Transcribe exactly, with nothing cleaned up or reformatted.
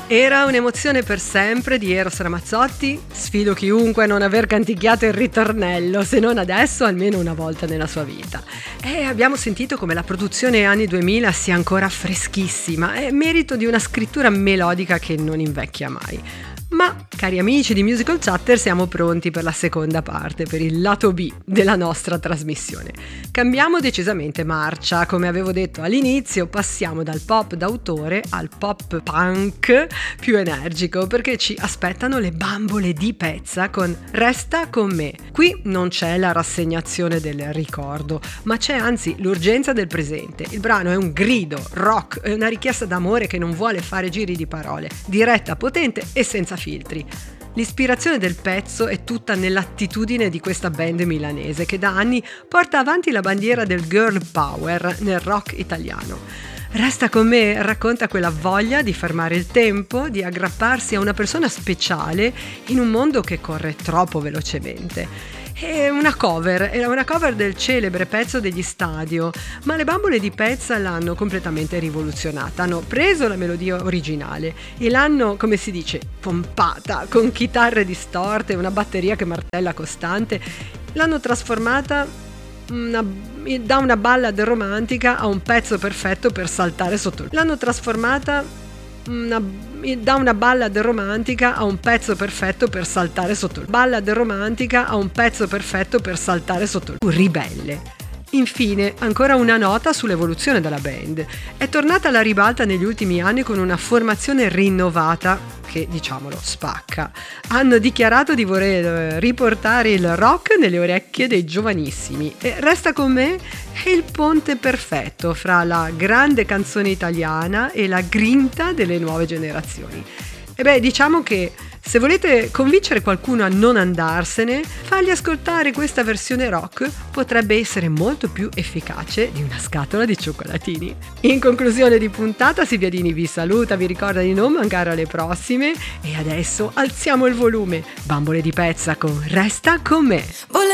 Era un'emozione per sempre di Eros Ramazzotti. Sfido chiunque a non aver canticchiato il ritornello, se non adesso almeno una volta nella sua vita. E abbiamo sentito come la produzione anni duemila sia ancora freschissima, è merito di una scrittura melodica che non invecchia mai. Ma, cari amici di Musical Chatter, siamo pronti per la seconda parte, per il lato B della nostra trasmissione. Cambiamo decisamente marcia, come avevo detto all'inizio, passiamo dal pop d'autore al pop punk più energico, perché ci aspettano le bambole di Pezza con Resta con me. Qui non c'è la rassegnazione del ricordo, ma c'è anzi l'urgenza del presente. Il brano è un grido, rock, è una richiesta d'amore che non vuole fare giri di parole, diretta, potente e senza filtri. L'ispirazione del pezzo è tutta nell'attitudine di questa band milanese che da anni porta avanti la bandiera del girl power nel rock italiano. Resta con me racconta quella voglia di fermare il tempo, di aggrapparsi a una persona speciale in un mondo che corre troppo velocemente. È una cover, è una cover del celebre pezzo degli Stadio, ma le bambole di Pezza l'hanno completamente rivoluzionata. Hanno preso la melodia originale e l'hanno, come si dice, pompata con chitarre distorte, una batteria che martella costante. L'hanno trasformata una, da una ballad romantica a un pezzo perfetto per saltare sotto il... L'hanno trasformata una da una ballad romantica a un pezzo perfetto per saltare sotto il ballad romantica a un pezzo perfetto per saltare sotto il ribelle. Infine, ancora una nota sull'evoluzione della band. È tornata alla ribalta negli ultimi anni con una formazione rinnovata che, diciamolo, spacca. Hanno dichiarato di voler riportare il rock nelle orecchie dei giovanissimi e Resta con me è il ponte perfetto fra la grande canzone italiana e la grinta delle nuove generazioni. E beh, diciamo che se volete convincere qualcuno a non andarsene, fargli ascoltare questa versione rock potrebbe essere molto più efficace di una scatola di cioccolatini. In conclusione di puntata, Silvia Dini vi saluta, vi ricorda di non mancare alle prossime e adesso alziamo il volume. Bambole di Pezza con Resta con me.